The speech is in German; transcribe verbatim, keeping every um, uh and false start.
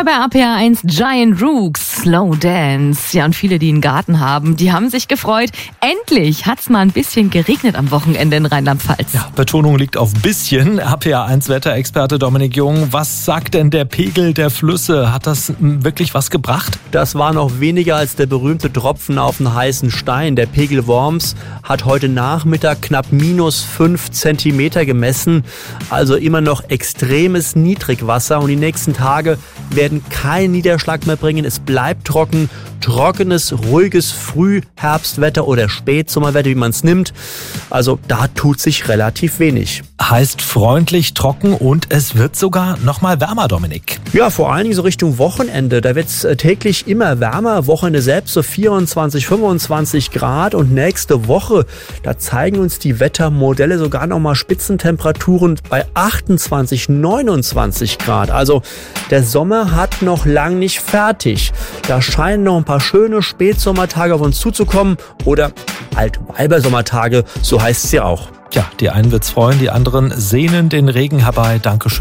neu bei R P R eins Giant Rooks, Slow Dance. Ja, und viele, die einen Garten haben, die haben sich gefreut. Endlich hat's mal ein bisschen geregnet am Wochenende in Rheinland-Pfalz. Ja, Betonung liegt auf bisschen. R P R eins Wetterexperte Dominik Jung, was sagt denn der Pegel der Flüsse? Hat das wirklich was gebracht? Das war noch weniger als der berühmte Tropfen auf den heißen Stein. Der Pegel Worms hat heute Nachmittag knapp minus fünf Zentimeter gemessen. Also immer noch extremes Niedrigwasser. Und die nächsten Tage werden keinen Niederschlag mehr bringen. Es bleibt trocken. Trockenes, ruhiges Frühherbstwetter oder Spätsommerwetter, wie man es nimmt. Also da tut sich relativ wenig. Heißt freundlich, trocken und es wird sogar noch mal wärmer, Dominik. Ja, vor allen Dingen so Richtung Wochenende. Da wird es täglich immer wärmer. Wochenende selbst so vierundzwanzig, fünfundzwanzig Grad. Und nächste Woche, da zeigen uns die Wettermodelle sogar noch mal Spitzentemperaturen bei achtundzwanzig, neunundzwanzig Grad. Also der Sommer hat noch lang nicht fertig. Da scheinen noch ein paar schöne Spätsommertage auf uns zuzukommen oder Altweibersommertage, so heißt es ja auch. Ja, die einen wird's freuen, die anderen sehnen den Regen herbei. Dankeschön.